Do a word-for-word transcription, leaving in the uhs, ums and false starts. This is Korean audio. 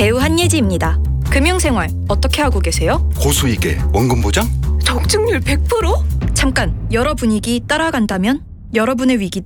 배우 한예지입니다. 금융생활 어떻게 하고 계세요? 고수익에 원금 보장? 적중률 백 퍼센트? 잠깐, 여러 분위기 따라간다면? 여러분의 위기도